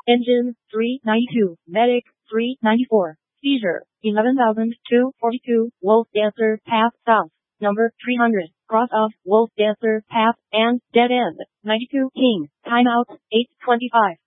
Engine 392, Medic 394, Seizure 11,242, Wolf Dancer Path South, number 300, cross off Wolf Dancer Path and dead end 92 King, timeout 8:25.